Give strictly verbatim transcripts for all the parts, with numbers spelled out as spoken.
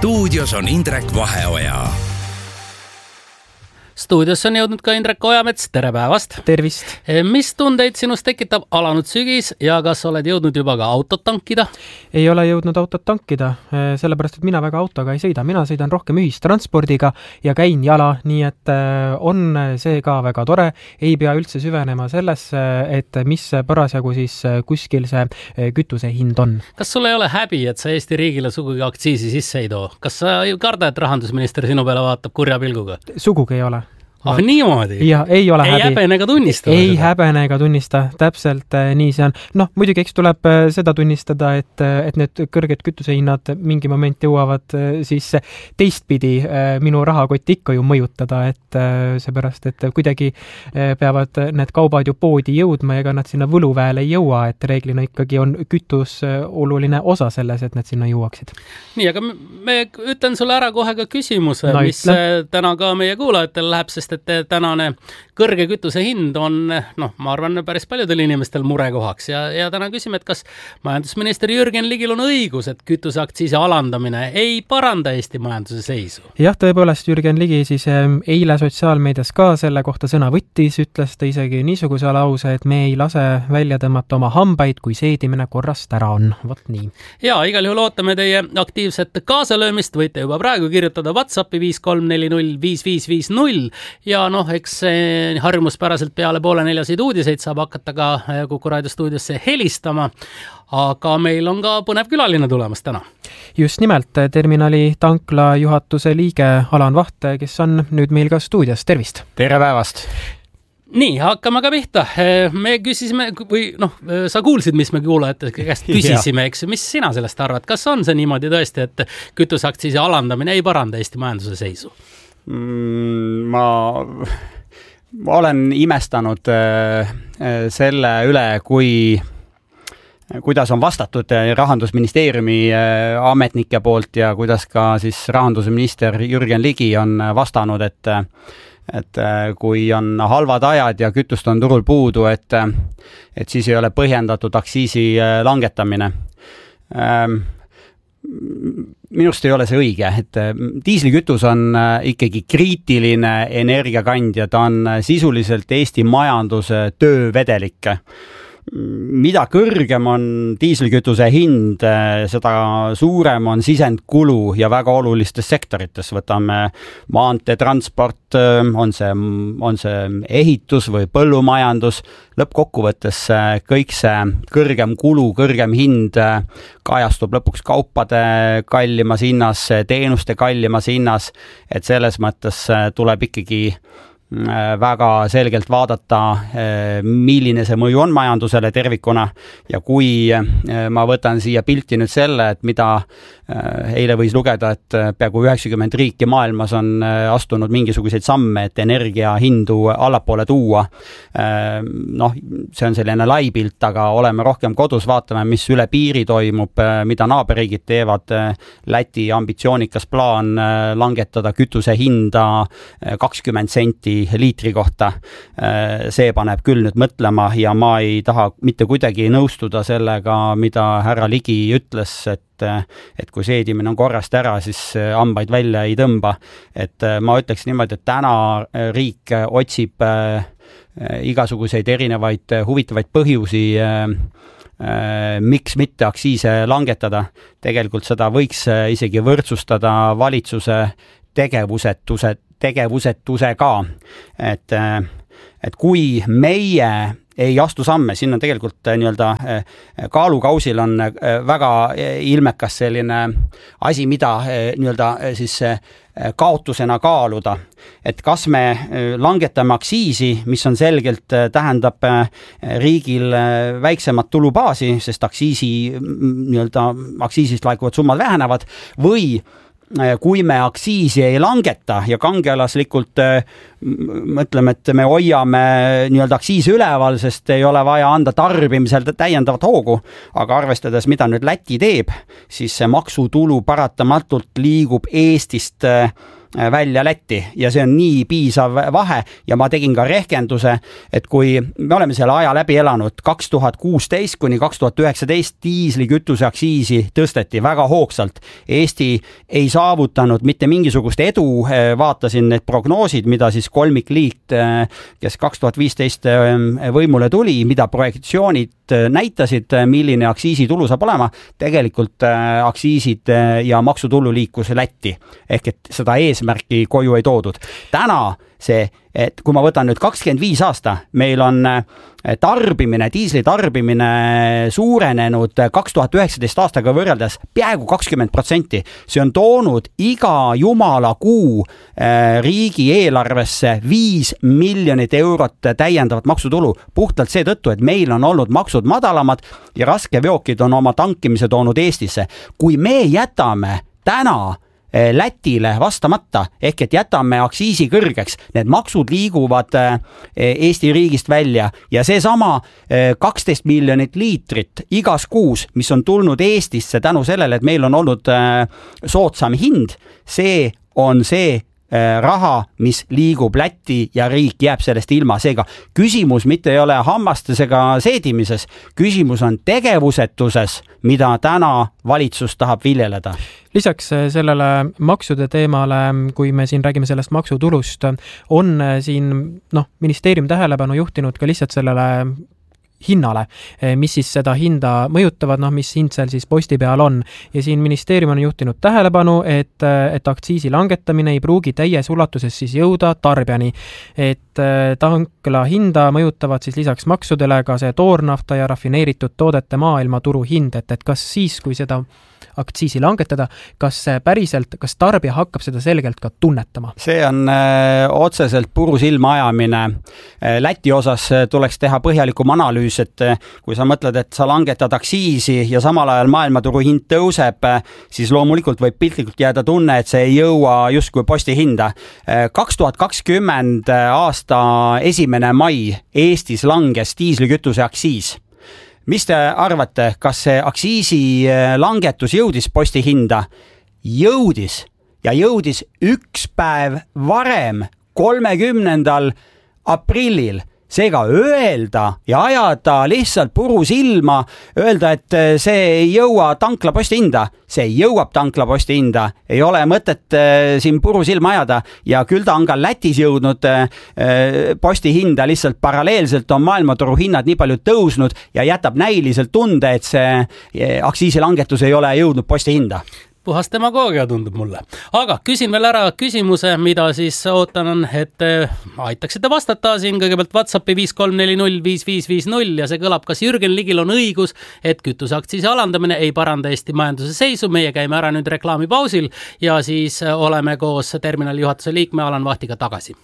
stuudios on Indrek Vaheoja. Stuudios on jõudnud ka Indrek Ojamets, tere päevast! Tervist! Mis tundeid sinust tekitab alanud sügis ja kas oled jõudnud juba ka autot tankida? Ei ole jõudnud autot tankida, sellepärast et mina väga autoga ei sõida. Mina sõidan rohkem ühistranspordiga ja käin jala, nii et on see ka väga tore. Ei pea üldse süvenema sellesse, et mis parasjagu siis kuskil see kütuse hind on. Kas sul ei ole häbi, et sa Eesti riigile sugugi aktsiisi sisse ei too? Kas sa karda, et rahandusminister sinu peale vaatab kurja pilguga? Sugugi ei ole. Ah, niimoodi? Ja, ei ole ei häbi. häbene ega tunnista? Ei häbene ega tunnista, täpselt nii see on. Noh, muidugi eks tuleb seda tunnistada, et, et need kõrged kütusehinnad mingi moment jõuavad siis teistpidi minu rahakotti ikka ju mõjutada, et seepärast, et kuidagi peavad need kaubad ju poodi jõudma, ega nad sinna võluväele ei jõua, et reeglina ikkagi on kütus oluline osa selles, et nad sinna jõuaksid. Nii, aga me ütlen sulle ära kohe ka küsimuse, no, mis ütle. Täna ka meie kuulajatel läheb, sest et tänane kõrge kütuse hind on, noh, ma arvan, päris paljudel inimestel murekohaks ja, ja täna küsime, et kas majandusminister Jürgen Ligil on õigus, et kütuseaktsiisi alandamine ei paranda Eesti majanduse seisu? Jah, tõepoolest Jürgen Ligi siis eile sotsiaalmeedias ka selle kohta sõna võttis, ütles ta isegi niisuguse lause, et me ei lase välja tõmmata oma hambaid, kui seedimine korrast ära on. Vot nii. Ja, igal juhul ootame teie aktiivset kaasalöömist, võite juba praegu kirjutada WhatsAppi viis kolm neli null viis viis viis null ja noh, eks harjumuspäraselt peale poole neljaseid uudiseid saab hakata ka Kuku Raadio stuudiosse helistama, aga meil on ka põnev külaline tulemas täna. Just nimelt, terminali tankla juhatuse liige Alan Vaht, kes on nüüd meil ka stuudios. Tervist! Tere päevast! Nii, hakkame ka pihta. Me küsisime, või noh, sa kuulsid, mis me kuulajate käest küsisime, eks, mis sina sellest arvad? Kas on see niimoodi tõesti, et kütuseaktsiisi alandamine ei paranda Eesti majanduse seisu? Ma, ma olen imestanud selle üle, kui, kuidas on vastatud Rahandusministeeriumi ametnike poolt ja kuidas ka siis rahandusminister Jürgen Ligi on vastanud, et, et kui on halvad ajad ja kütust on turul puudu, et, et siis ei ole põhjendatud aktsiisi langetamine. Minust ei ole see õige, et diislikütus on ikkagi kriitiline energiakandja, ta on sisuliselt Eesti majanduse töövedelik. Mida kõrgem on diislikütuse hind, seda suurem on sisendkulu ja väga olulistes sektorites. Võtame maanteetransport, on see, on see ehitus või põllumajandus. Lõppkokkuvõttes kõik see kõrgem kulu, kõrgem hind kajastub lõpuks kaupade kallimas hinnas, teenuste kallimas hinnas, et selles mõttes tuleb ikkagi väga selgelt vaadata, milline see mõju on majandusele tervikuna ja kui ma võtan siia pilti nüüd selle, et mida eile võis lugeda, et peaaegu üheksakümmend riiki maailmas on astunud mingisuguseid samme, et energia hindu allapoole tuua. Noh, see on selline lai pilt, aga oleme rohkem kodus, vaatame, mis üle piiri toimub, mida naaberriigid teevad. Läti ambitsioonikas plaan langetada kütuse hinda kakskümmend senti liitri kohta. See paneb küll nüüd mõtlema ja ma ei taha mitte kuidagi nõustuda sellega, mida härra Ligi ütles, et, et kui seedimine on korrast ära, siis hambaid välja ei tõmba. Et ma ütleks niimoodi, et täna riik otsib igasuguseid erinevaid huvitavaid põhjusi, miks mitte aktsiise langetada. Tegelikult seda võiks isegi võrdsustada valitsuse tegevusetuse tegevusetusega, et, et kui meie ei astu samme, siin on tegelikult nii-öelda kaalukausil on väga ilmekas selline asi, mida nii-öelda siis kaotusena kaaluda, et kas me langetame aktsiisi, mis on selgelt tähendab riigil väiksemat tulubaasi, sest aktsiisi, nii-öelda aktsiisist laekuvad summad vähenevad, või kui me aktsiisi ei langeta ja kangelaslikult mõtleme, et me hoiame nii-öelda aktsiisi üleval, sest ei ole vaja anda tarbimisel täiendavat hoogu, aga arvestades, mida nüüd Läti teeb, siis see maksutulu paratamatult liigub Eestist välja Lätti ja see on nii piisav vahe ja ma tegin ka rehkenduse, et kui me oleme selle aja läbi elanud kaks tuhat kuusteist kuni kaks tuhat üheksateist diislikütuse aktsiisi tõsteti väga hoogsalt. Eesti ei saavutanud mitte mingisugust edu, vaatasin need prognoosid, mida siis kolmikliit, kes kaks tuhat viisteist võimule tuli, mida projektsioonid näitasid, milline aktsiisitulu saab olema, tegelikult aktsiisid ja maksutulu liikus Lätti, ehk et seda eesmärki koju ei toodud. Täna see, et kui ma võtan nüüd kakskümmend viis aasta, meil on tarbimine, diisli tarbimine suurenenud kaks tuhat üheksateist aastaga võrreldes peaaegu kakskümmend protsenti. See on toonud iga jumala kuu riigi eelarvesse viis miljonit eurot täiendavat maksutulu. Puhtalt seetõttu, et meil on olnud maksud madalamad ja raskeveokid on oma tankimise toonud Eestisse. Kui me jätame täna Lätile vastamata, ehk et jätame aktsiisi kõrgeks, need maksud liiguvad Eesti riigist välja ja see sama kaksteist miljonit liitrit igas kuus, mis on tulnud Eestisse tänu sellele, et meil on olnud soodsam hind, see on see raha, mis liigub Lätti ja riik jääb sellest ilma. Seega küsimus mitte ei ole hammastesega seedimises, küsimus on tegevusetuses, mida täna valitsus tahab viljeleda. Lisaks sellele maksude teemale, kui me siin räägime sellest maksutulust, on siin noh, ministeerium tähelepanu juhtinud ka lihtsalt sellele hinnale, mis siis seda hinda mõjutavad, noh, mis hind seal siis posti peal on. Ja siin ministeerium on juhtinud tähelepanu, et, et aktsiisi langetamine ei pruugi täies ulatuses siis jõuda tarbijani. Et tankla hinda mõjutavad siis lisaks maksudele ka see toornafta ja rafineeritud toodete maailma turu hind, et, et kas siis, kui seda aktsiisi langetada, kas päriselt, kas tarbija hakkab seda selgelt ka tunnetama? See on öö, otseselt puru silma ajamine. Läti osas tuleks teha põhjalikum analüüs, et kui sa mõtled, et sa langetad aktsiisi ja samal ajal maailmaturu hind tõuseb, siis loomulikult võib piltlikult jääda tunne, et see ei jõua justkui posti hinda. kaks tuhat kakskümmend aasta esimene mai Eestis langes diislikütuse aktsiis. Mis te arvate, kas see aktsiisi langetus jõudis posti hinda? Jõudis ja jõudis üks päev varem, kolmekümnendal aprillil. Seega öelda ja ajada lihtsalt puru silma, öelda, et see ei jõua tankla posti hinda, see jõuab tankla posti hinda, ei ole mõtet siin puru silma ajada ja küll ta on ka Lätis jõudnud posti hinda, lihtsalt paralleelselt on maailmaturu hinnad nii palju tõusnud ja jätab näiliselt tunde, et see aktsiisilangetus ei ole jõudnud posti hinda. Puhas demagoogia tundub mulle. Aga küsin veel ära küsimuse, mida siis ootan, et aitaksite vastata siin kõigepealt WhatsAppi viis kolm neli null viis viis viis null ja see kõlab, kas Jürgen Ligil on õigus, et kütuseaktsiisi alandamine ei paranda Eesti majanduse seisu. Meie käime ära nüüd reklaamipausil ja siis oleme koos terminali juhatuse liikme Alan Vahtiga tagasi.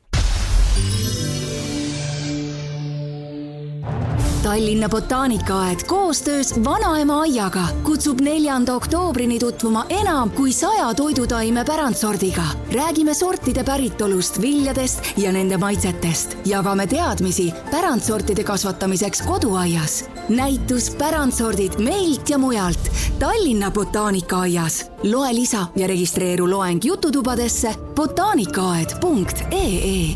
Tallinna botaanikaaed koostöös Vanaema aiaga kutsub neljanda oktoobrini tutvuma enam kui saja toidutaime pärandsordiga. Räägime sortide päritolust, viljadest ja nende maitsetest. Jagame teadmisi pärandsortide kasvatamiseks koduaias. Näitus pärandsordid meilt ja mujalt Tallinna botaanikaaias. Loe lisa ja registreeru loeng jututubadesse botaanikaaed punkt ee.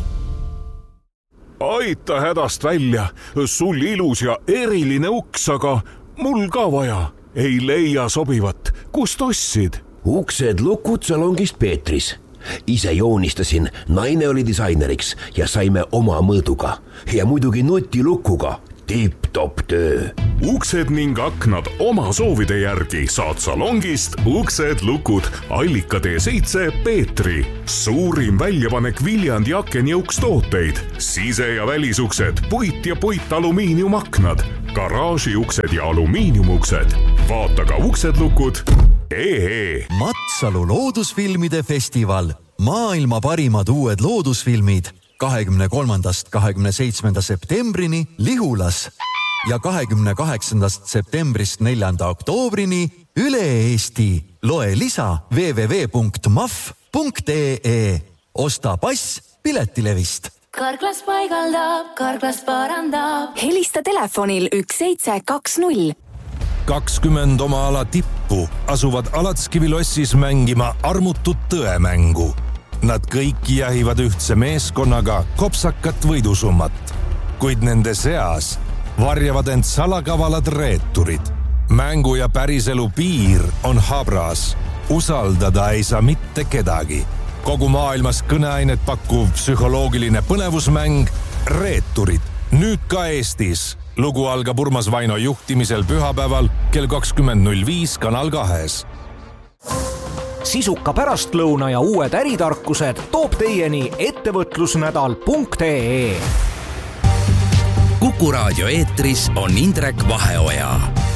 Aita hädast välja, sul ilus ja eriline uks, aga mul ka vaja. Ei leia sobivat, kust ostsid? Uksed lukud salongist Peetris. Ise joonistasin, naine oli disaineriks ja saime oma mõõduga. Ja muidugi nutilukuga. Tip-top töö. Uksed ning aknad oma soovide järgi saad salongist Uksed lukud Allika tee seitse Peetri. Suurim väljapanek Viljandi akenjõuks tooteid. Sise- ja välisuksed, puit ja puit alumiiniumaknad, garaažiuksed ja alumiiniumuksed. Vaata ka Uksed lukud. Ee. Matsalu loodusfilmide festival. Maailma parimad uued loodusfilmid. kahekümne kolmandast kahekümne seitsmenda septembrini Lihulas ja kahekümne kaheksandast septembrist neljanda oktoobrini üle Eesti. Loe lisa w w w punkt m a f punkt e e. Osta pass piletilevist. Karklas paigaldab, Karklas parandab. Helista telefonil üks seitse kaks null. kakskümmend oma ala tippu asuvad Alatskivi lossis mängima armutut tõemängu. Nad kõik jahivad ühtse meeskonnaga kopsakat võidusummat, kuid nende seas varjavad end salakavalad reeturid. Mängu ja päriselu piir on habras. Usaldada ei saa mitte kedagi. Kogu maailmas kõneainet pakkuv psühholoogiline põnevusmäng Reeturid. Nüüd ka Eestis. Lugu algab Urmas Vaino juhtimisel pühapäeval kell kakskümmend null viis Kanal kahes. Sisuka pärastlõuna ja uued äritarkused toob teieni ettevõtlusnädal punkt ee. Kuku raadio eetris on Indrek Vaheoja.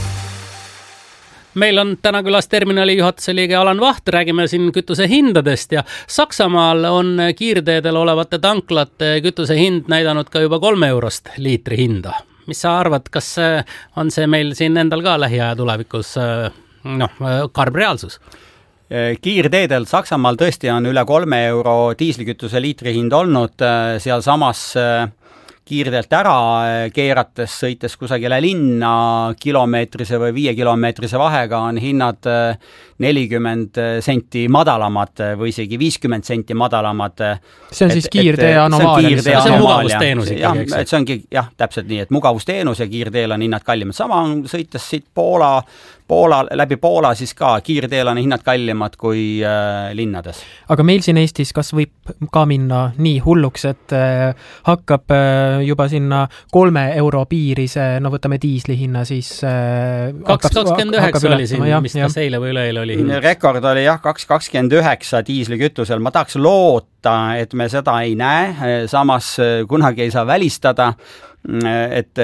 Meil on täna külas terminali juhatuse liige Alan Vaht, räägime siin kütuse hindadest ja Saksamaal on kiirteedel olevate tanklate kütuse hind näidanud ka juba kolme eurost liitri hinda. Mis sa arvad, kas on see meil siin endal ka lähiaja tulevikus noh, karb reaalsus? Kiirteedel Saksamaal tõesti on üle kolme euro diislikütuse liitri hind olnud, seal samas kiirteelt ära keerates, sõites kusagile linna kilomeetrise või viie kilomeetrise vahega on hinnad nelikümmend senti madalamad või isegi viiskümmend senti madalamad. See on et, siis kiirtee anomaalia. See on mugavusteenus ikkagi, eks? See ongi jah, täpselt nii, et mugavusteenus ja kiirteel on hinnad kallimad. Sama on sõites siit Poola, Poola, läbi Poola siis ka kiirteel on hinnad kallimad kui äh, linnades. Aga meil siin Eestis kas võib ka minna nii hulluks, et äh, hakkab äh, juba sinna kolme euro piiri see, no võtame diisli hinna, siis äh, kaks kakskümmend üheksa oli siin, mis ta seile või üleile oli? Rekord oli jah, kaks kakskümmend üheksa diislikütusel. Ma tahaks loota, et me seda ei näe, samas kunagi ei saa välistada, et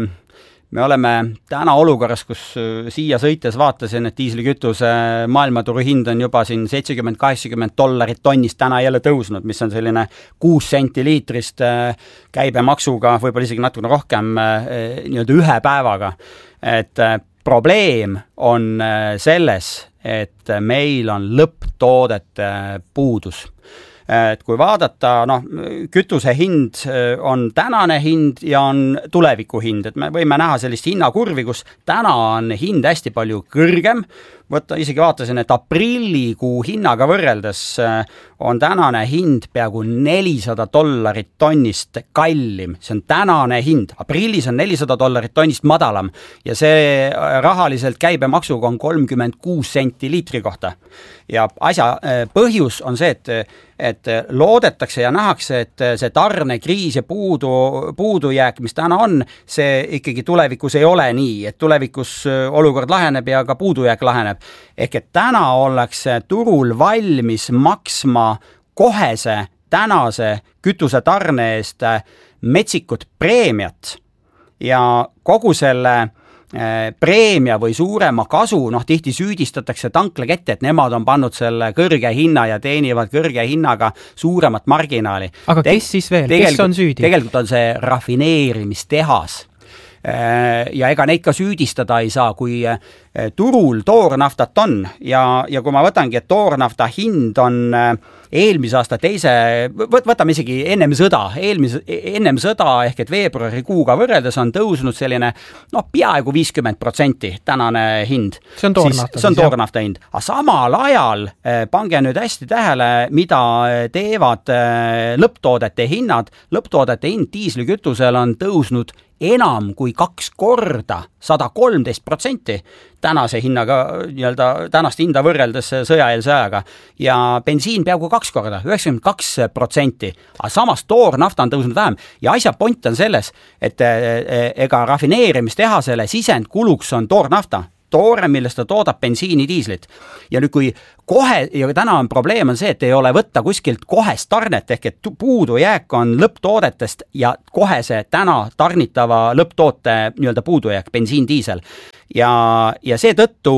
me oleme täna olukorras, kus siia sõites vaatasin, et diislikütuse maailmaturu hind on juba siin seitsekümmend kaheksakümmend dollarit tonnist täna jälle tõusnud, mis on selline kuus senti liitrist käibemaksuga, võib-olla isegi natukene rohkem nii-öelda ühe päevaga. Et probleem on selles, et meil on lõpptoodete puudus. Et kui vaadata, noh, kütuse hind on tänane hind ja on tuleviku hind, et me võime näha sellist hinnakurvi, kus täna on hind hästi palju kõrgem. Võtta, isegi vaatasin, et aprillikuu hinnaga võrreldes on tänane hind peaaegu nelisada dollarit tonnist kallim. See on tänane hind. Aprillis on nelisada dollarit tonnist madalam ja see rahaliselt käibemaksuga on kolmkümmend kuus senti liitri kohta. Ja asja põhjus on see, et, et loodetakse ja nähakse, et see tarnekriis ja puudu, puudujääk, mis täna on, see ikkagi tulevikus ei ole nii, et tulevikus olukord laheneb ja ka puudujääk laheneb. Ehk et täna ollakse turul valmis maksma kohese tänase kütuse tarne eest metsikut preemiat ja kogu selle preemia või suurema kasu, noh tihti süüdistatakse tanklakette, et nemad on pannud selle kõrge hinna ja teenivad kõrge hinnaga suuremat marginaali. Aga kes siis veel? Kes on süüdi? Tegelikult on see rafineerimistehas. Ja ega neid ka süüdistada ei saa, kui turul toornaftat on ja, ja kui ma võtangi, et toornafta hind on eelmise aasta teise, võtame isegi ennem sõda, eelmise, ennem sõda ehk et veebruari kuuga võrreldes on tõusnud selline noh, peaaegu viiskümmend protsenti tänane hind. See on toornafta. See on toornafta hind. Aga samal ajal pange nüüd hästi tähele, mida teevad lõpptoodete hinnad. Lõpptoodete hind diislikütusel on tõusnud enam kui kaks korda, sada kolmteist protsenti tänase hinnaga, nii-öelda tänast hinda võrreldes sõjaeelse ajaga ja bensiin peaaegu kaks korda, üheksakümmend kaks protsenti, aga samas toornafta on tõusnud vähem ja asja point on selles, et ega rafineerimistehasele sisendkuluks on toornafta, toore, millest ta toodab bensiini diislit. Ja nüüd kui kohe, ja täna on probleem on see, et ei ole võtta kuskilt kohest tarnet, ehk et puudujääk on lõpptoodetest ja kohe see täna tarnitava lõpptoote nii-öelda puudujääk, bensiin, diisel. Ja, ja seetõttu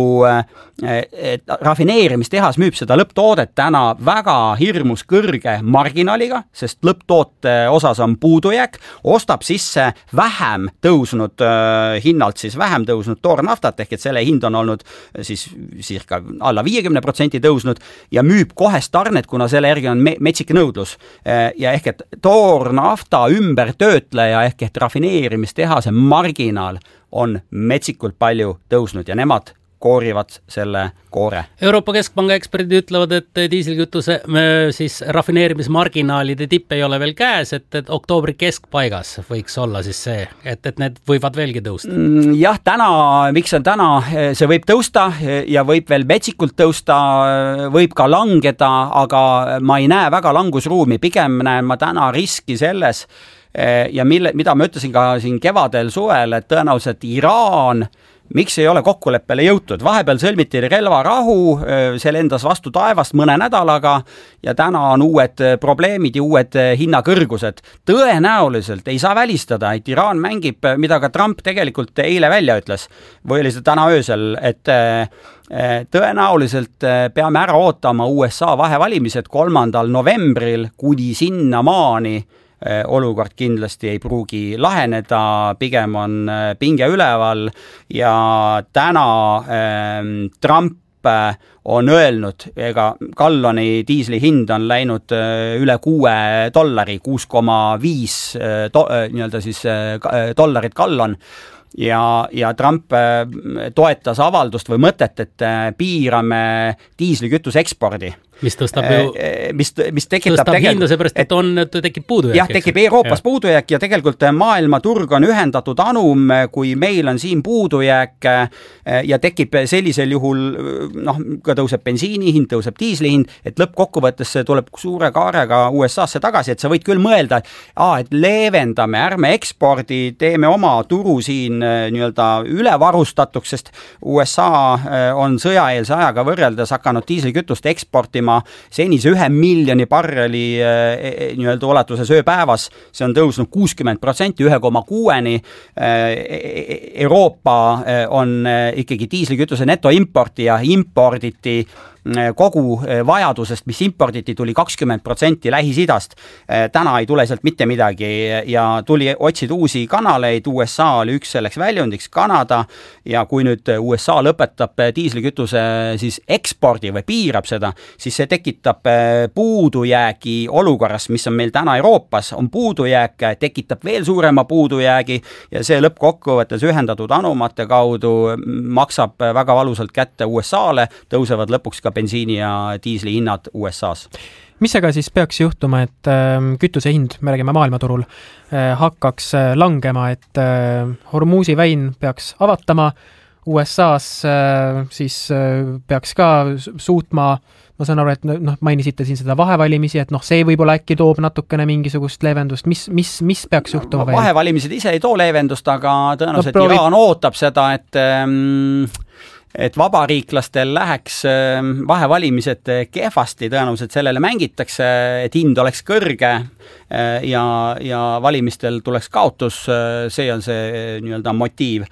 et rafineerimistehas müüb seda lõpptoodet täna väga hirmus kõrge marginaaliga, sest lõpptoote osas on puudujääk, ostab sisse vähem tõusnud hinnalt, siis vähem tõusnud toornaftat, ehk et selle hind on olnud siis circa alla viiekümne protsendi tõusnud ja müüb kohest tarnet, kuna selle järgi on me- metsik nõudlus. Ja ehk et toornafta ümber töötleja ehk et rafineerimistehase marginaal on metsikult palju tõusnud ja nemad koorivad selle koore. Euroopa Keskpanga eksperdid ütlevad, et diiselkütuse siis rafineerimismarginaalide tipp ei ole veel käes, et, et oktoobri keskpaigas võiks olla siis see, et, et need võivad veelgi tõusta. Jah, täna, miks on täna, see võib tõusta ja võib veel metsikult tõusta, võib ka langeda, aga ma ei näe väga langusruumi, pigem näen ma täna riski selles ja mille, mida ma ütlesin ka siin kevadel suvel, et tõenäoliselt Iraan miks ei ole kokkuleppele jõutud? Vahepeal sõlmiti relvarahu, see lendas vastu taevast mõne nädalaga ja täna on uued probleemid ja uued hinnakõrgused. Tõenäoliselt ei saa välistada, et Iraan mängib, mida ka Trump tegelikult eile välja ütles, või oli see täna öösel, et tõenäoliselt peame ära ootama U S A vahevalimised kolmandal novembril kuni sinna maani. Olukord kindlasti ei pruugi laheneda, pigem on pinge üleval ja täna ähm, Trump on öelnud, ega galloni diisli hind on läinud üle kuue dollari, kuus koma viis to, nii-öelda siis dollarit gallon. Ja, ja Trump toetas avaldust või mõtet, et piirame diislikütuse ekspordi. Mis tõstab ju, mis, mis tekitab tõstab hinda seepärast, et, et on, et tekib puudujääk. Jah, tekib Euroopas ja. puudujääk ja tegelikult maailma turg on ühendatud anum, kui meil on siin puudujääk ja tekib sellisel juhul, noh, ka tõuseb bensiini hind, tõuseb diisli hind, et lõppkokkuvõttes tuleb suure kaarega U S A-sse tagasi, et sa võid küll mõelda, aa, et leevendame, ärme ekspordi, teeme oma turu siin nii-öelda ülevarustatuks, sest U S A on sõjaeelse ajaga võrreldes hakanud diislikütust eksportima senise ühe miljoni barreli nii-öelda ulatuses ööpäevas, see on tõusnud kuuskümmend protsenti, ühe koma kuueni. Euroopa on ikkagi diislikütuse netoimportija, imporditi kogu vajadusest, mis imporditi, tuli kakskümmend protsenti Lähis-Idast. Täna ei tule sealt mitte midagi ja tuli otsid uusi kanaleid, U S A oli üks selleks väljundiks, Kanada, ja kui nüüd U S A lõpetab diislikütuse siis ekspordi või piirab seda, siis see tekitab puudujäägi olukorras, mis on meil täna Euroopas, on puudujääk, tekitab veel suurema puudujäägi ja see lõppkokkuvõttes ühendatud anumate kaudu maksab väga valusalt kätte U S A-le, tõusevad lõpuks ka bensiini ja diisli hinnad U S A-s. Mis aga siis peaks juhtuma, et kütuse hind, me räägime maailmaturul, hakkaks langema, et Hormuzi väin peaks avatama, U S A-s siis peaks ka suutma, ma saan aru, et noh, mainisite siin seda vahevalimisi, et noh, see võib-olla äkki toob natukene mingisugust leevendust. Mis, mis, mis peaks juhtuma no, veel? Vahevalimised ise ei too leevendust, aga tõenäoliselt no, proovi... Iraan ootab seda, et... Ähm, et vabariiklastel läheks vahevalimised kehvasti, tõenäoliselt sellele mängitakse, et hind oleks kõrge ja, ja valimistel tuleks kaotus, see on see nii-öelda motiiv.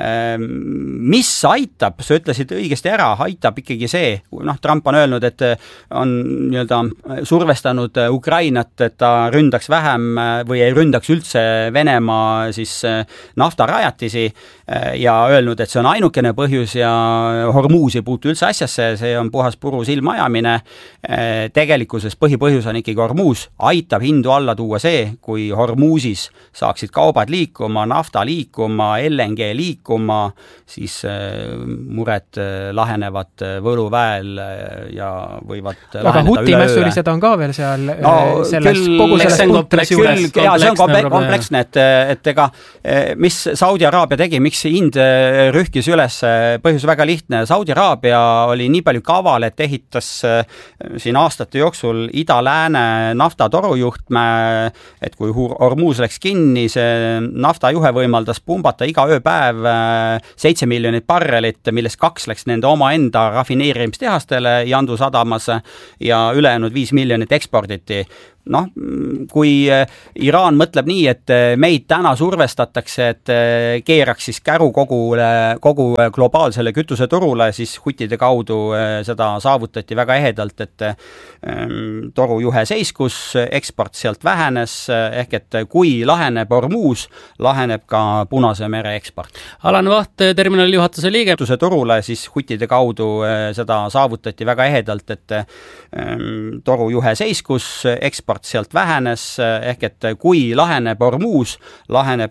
Mis aitab, sa ütlesid õigesti ära, aitab ikkagi see, noh, Trump on öelnud, et on nii-öelda survestanud Ukrainat, et ta ründaks vähem või ei ründaks üldse Venemaa siis naftarajatisi ja öelnud, et see on ainukene põhjus ja Hormuus ei puutu üldse asjasse, see on puhas puru silmaajamine. Tegelikkuses põhipõhjus on ikkagi Hormuus, aitab hindu alla tuua see, kui Hormuusis saaksid kaubad liikuma, nafta liikuma, L N G liikuma, siis mured lahenevad võluväel ja võivad aga laheneda hutimässulised on ka veel seal no, selles, küll, kogu selles kompleks juures. Jaa, see on komple- kompleksne, et, et ega mis Saudi Araabia tegi, miks hind rühkis üles, põhjus väga lihtne. Saudi Araabia oli nii palju kaval, et ehitas siin aastate jooksul ida-lääne naftatorujuhtme, et kui Hormuus läks kinni, see naftajuhe võimaldas pumbata iga ööpäev seitse miljonit barrelit, millest kaks läks nende omaenda rafineerimistehastele Jandu sadamas ja ülejäänud viis miljonit eksporditi. Noh, kui Iraan mõtleb nii, et meid täna survestatakse, et keeraks siis käru kogu, kogu globaalsele kütuseturule, siis hutide kaudu seda saavutati väga ehedalt, et torujuhe seiskus, eksport sealt vähenes, ehk et kui laheneb Hormuus, laheneb ka Punase mere eksport. Alan Vaht, terminali juhatuse liige. Kütuseturule siis hutide kaudu seda saavutati väga ehedalt, et torujuhe seiskus, eksport sealt vähenes, ehk et kui laheneb Hormuus, laheneb